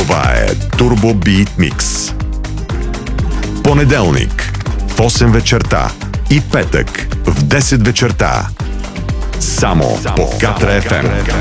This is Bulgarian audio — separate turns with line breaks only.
Това е Turbo Beat Mix. Понеделник в 8 вечерта и петък в 10 вечерта. Само по Катра FM.